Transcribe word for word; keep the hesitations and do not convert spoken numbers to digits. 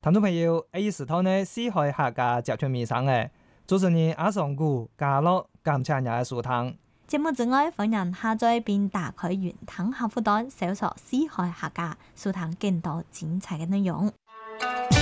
聽眾朋友，呢時頭呢，四海客家集團面上嘅主持人阿尚古加樂感謝人嘅收聽。 節目之外，歡迎下載並打開雲聽客戶端，搜索四海客家收聽更多精彩嘅內容。